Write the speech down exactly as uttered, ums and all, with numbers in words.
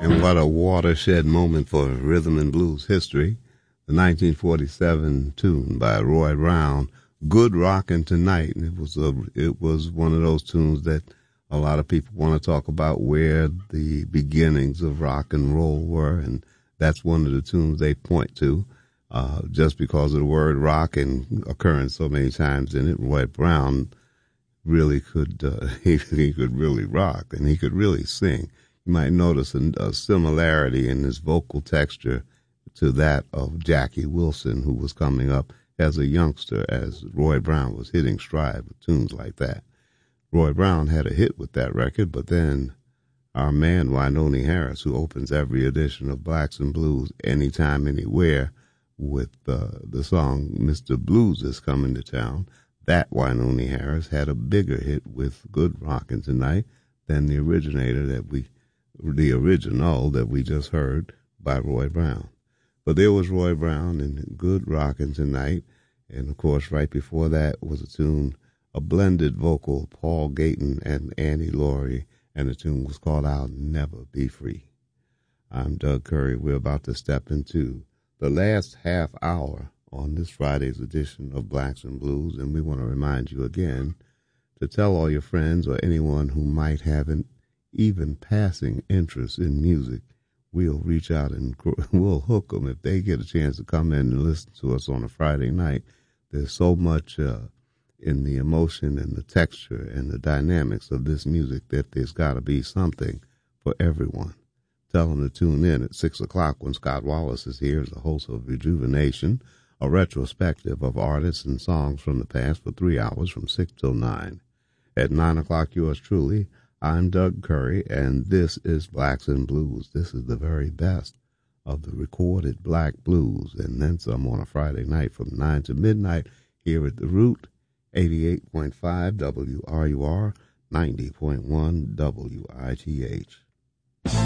And what a watershed moment for rhythm and blues history. The nineteen forty-seven tune by Roy Brown, Good Rockin' Tonight. And it was a, it was one of those tunes that a lot of people want to talk about where the beginnings of rock and roll were, and that's one of the tunes they point to. Uh, just because of the word rock and occurring so many times in it, Roy Brown really could, uh, he, he could really rock, and he could really sing. You might notice a, a similarity in his vocal texture to that of Jackie Wilson, who was coming up as a youngster as Roy Brown was hitting stride with tunes like that. Roy Brown had a hit with that record, but then our man Wynonie Harris, who opens every edition of Blacks and Blues anytime, anywhere, with uh, the song Mister Blues is Coming to Town, that Wynonie Harris had a bigger hit with Good Rockin' Tonight than the originator that we, the original that we just heard by Roy Brown. But there was Roy Brown and Good Rockin' Tonight, and of course right before that was a tune, a blended vocal, Paul Gayton and Annie Laurie, and the tune was called I'll Never Be Free. I'm Doug Curry. We're about to step into the last half hour on this Friday's edition of Blacks and Blues, and we want to remind you again to tell all your friends or anyone who might have an even passing interest in music. We'll reach out and we'll hook them if they get a chance to come in and listen to us on a Friday night. There's so much uh, in the emotion and the texture and the dynamics of this music that there's got to be something for everyone. Tell them to tune in at six o'clock when Scott Wallace is here as the host of Rejuvenation, a retrospective of artists and songs from the past for three hours from six till nine. At nine o'clock, yours truly, I'm Doug Curry, and this is Blacks and Blues. This is the very best of the recorded black blues, and then some on a Friday night from nine to midnight here at The Root, eighty-eight point five W R U R, ninety point one W I T H.